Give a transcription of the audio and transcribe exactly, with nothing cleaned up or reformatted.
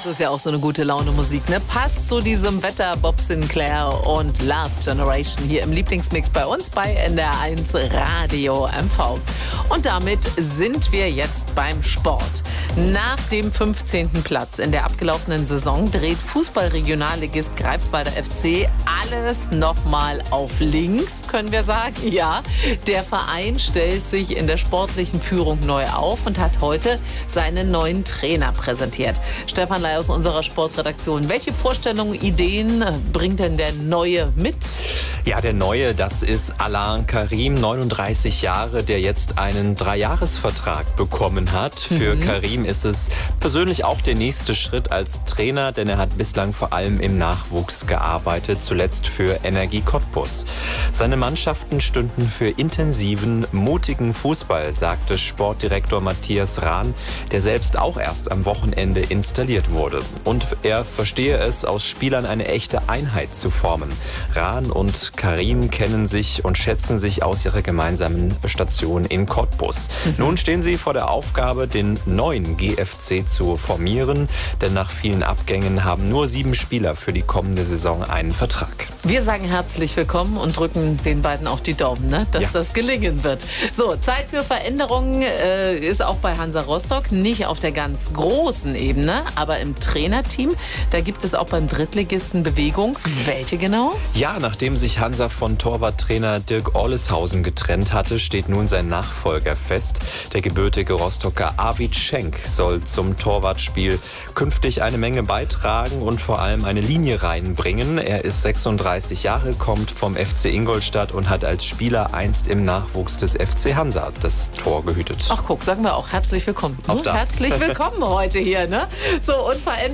Das ist ja auch so eine gute Laune-Musik, ne? Passt zu diesem Wetter. Bob Sinclair und Love Generation hier im Lieblingsmix bei uns bei N D R eins Radio M V. Und damit sind wir jetzt beim Sport. Nach dem fünfzehnten Platz in der abgelaufenen Saison dreht Fußballregionalligist Greifswalder F C alles nochmal auf links, können wir sagen. Ja, der Verein stellt sich in der sportlichen Führung neu auf und hat heute seinen neuen Trainer präsentiert. Stefan Ley aus unserer Sportredaktion. Welche Vorstellungen, Ideen bringt denn der Neue mit? Ja, der Neue, das ist Alain Karim, neununddreißig Jahre, der jetzt einen Dreijahresvertrag bekommen hat. Für mhm. Karim ist es persönlich auch der nächste Schritt als Trainer, denn er hat bislang vor allem im Nachwuchs gearbeitet, zuletzt für Energie Cottbus. Seine Mannschaften stünden für intensiven, mutigen Fußball, sagte Sportdirektor Matthias Rahn, der selbst auch erst am Wochenende installiert wurde. Und er verstehe es, aus Spielern eine echte Einheit zu formen. Rahn und Karim kennen sich und schätzen sich aus ihrer gemeinsamen Station in Cottbus. Mhm. Nun stehen sie vor der Aufgabe, den neuen G F C zu formieren, denn nach vielen Abgängen haben nur sieben Spieler für die kommende Saison einen Vertrag. Wir sagen herzlich willkommen und drücken den beiden auch die Daumen, ne? dass ja. das gelingen wird. So, Zeit für Veränderungen äh, ist auch bei Hansa Rostock, nicht auf der ganz großen Ebene, aber im Trainerteam, da gibt es auch beim Drittligisten Bewegung. Welche genau? Ja, nachdem sich Hansa von Torwarttrainer Dirk Orleshausen getrennt hatte, steht nun sein Nachfolger fest. Der gebürtige Rostocker Arvid Schenk soll zum Torwartspiel künftig eine Menge beitragen und vor allem eine Linie reinbringen. Er ist sechsunddreißig Jahre, kommt vom F C Ingolstadt und hat als Spieler einst im Nachwuchs des F C Hansa das Tor gehütet. Ach guck, sagen wir auch herzlich willkommen. Auch da. Herzlich willkommen heute hier, ne? So, und verändert